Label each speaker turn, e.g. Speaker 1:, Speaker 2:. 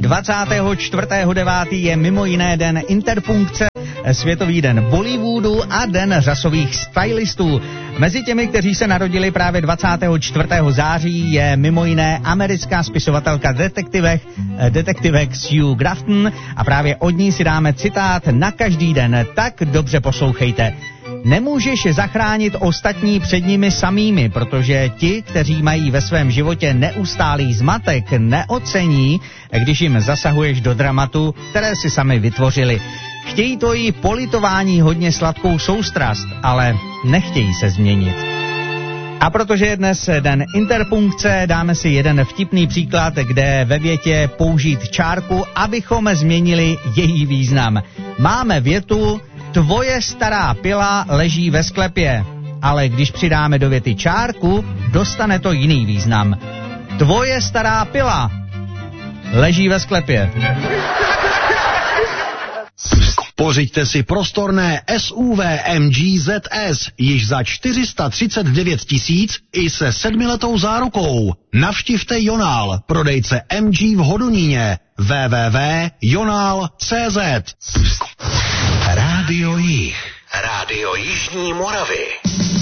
Speaker 1: 24.9. je mimo jiné den interpunkce, Světový den Bollywoodu a den řasových stylistů. Mezi těmi, kteří se narodili právě 24. září, je mimo jiné americká spisovatelka detektivek Sue Grafton a právě od ní si dáme citát na každý den. Tak dobře poslouchejte. Nemůžeš zachránit ostatní před nimi samými, protože ti, kteří mají ve svém životě neustálý zmatek, neocení, když jim zasahuješ do dramatu, které si sami vytvořili. Chtějí tvoji politování hodně sladkou soustrast, ale nechtějí se změnit. A protože je dnes den interpunkce, dáme si jeden vtipný příklad, kde ve větě použít čárku, abychom změnili její význam. Máme větu: tvoje stará pila leží ve sklepě, ale když přidáme do věty čárku, dostane to jiný význam. Tvoje stará pila leží ve sklepě.
Speaker 2: Pořiďte si prostorné SUV MG ZS již za 439 000 i se 7letou zárukou. Navštivte Jonál, prodejce MG v Hodoníně. www.jonal.cz.
Speaker 3: Rádio Jih, Rádio Jižní Moravy.